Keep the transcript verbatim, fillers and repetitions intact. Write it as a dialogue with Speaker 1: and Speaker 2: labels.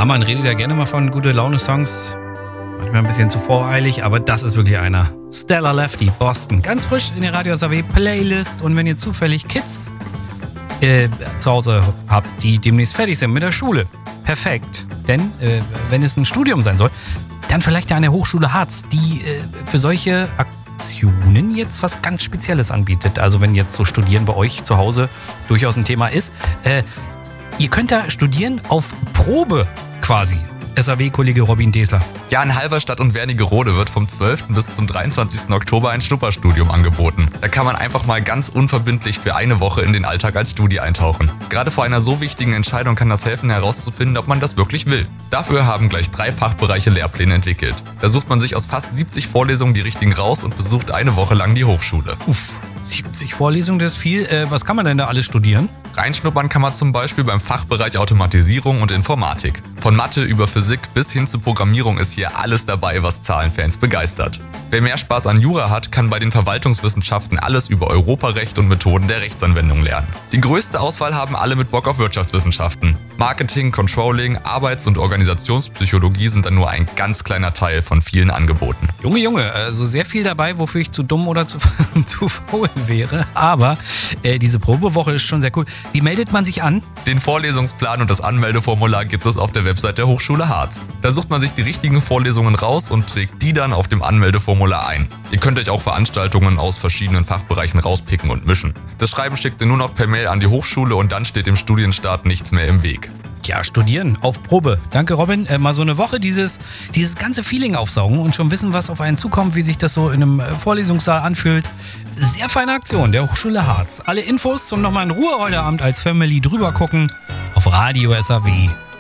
Speaker 1: Ja, man redet ja gerne mal von gute Laune-Songs. Manchmal ein bisschen zu voreilig, aber das ist wirklich einer. Stellar Lefty, Boston. Ganz frisch in der Radio S A W Playlist. Und wenn ihr zufällig Kids äh, zu Hause habt, die demnächst fertig sind mit der Schule, perfekt. Denn äh, wenn es ein Studium sein soll, dann vielleicht ja an der Hochschule Harz, die äh, für solche Aktionen jetzt was ganz Spezielles anbietet. Also wenn jetzt so Studieren bei euch zu Hause durchaus ein Thema ist. Äh, ihr könnt da studieren auf Probe quasi. S A W-Kollege Robin Desler.
Speaker 2: Ja, in Halberstadt und Wernigerode wird vom zwölften bis zum dreiundzwanzigsten Oktober ein Schnupperstudium angeboten. Da kann man einfach mal ganz unverbindlich für eine Woche in den Alltag als Studi eintauchen. Gerade vor einer so wichtigen Entscheidung kann das helfen, herauszufinden, ob man das wirklich will. Dafür haben gleich drei Fachbereiche Lehrpläne entwickelt. Da sucht man sich aus fast siebzig Vorlesungen die richtigen raus und besucht eine Woche lang die Hochschule.
Speaker 1: Uff, siebzig Vorlesungen, das ist viel. Äh, was kann man denn da alles studieren?
Speaker 2: Reinschnuppern kann man zum Beispiel beim Fachbereich Automatisierung und Informatik. Von Mathe über Physik bis hin zu Programmierung ist hier alles dabei, was Zahlenfans begeistert. Wer mehr Spaß an Jura hat, kann bei den Verwaltungswissenschaften alles über Europarecht und Methoden der Rechtsanwendung lernen. Die größte Auswahl haben alle mit Bock auf Wirtschaftswissenschaften. Marketing, Controlling, Arbeits- und Organisationspsychologie sind dann nur ein ganz kleiner Teil von vielen Angeboten.
Speaker 1: Junge, Junge, also sehr viel dabei, wofür ich zu dumm oder zu, zu faul wäre. Aber äh, diese Probewoche ist schon sehr cool. Wie meldet man sich an?
Speaker 2: Den Vorlesungsplan und das Anmeldeformular gibt es auf der Website der Hochschule Harz. Da sucht man sich die richtigen Vorlesungen raus und trägt die dann auf dem Anmeldeformular ein. Ihr könnt euch auch Veranstaltungen aus verschiedenen Fachbereichen rauspicken und mischen. Das Schreiben schickt ihr nur noch per Mail an die Hochschule und dann steht dem Studienstart nichts mehr im Weg.
Speaker 1: Ja, studieren auf Probe. Danke, Robin. Äh, mal so eine Woche dieses, dieses ganze Feeling aufsaugen und schon wissen, was auf einen zukommt, wie sich das so in einem Vorlesungssaal anfühlt. Sehr feine Aktion der Hochschule Harz. Alle Infos zum nochmal in Ruhe heute Abend als Family drüber gucken auf Radio S A W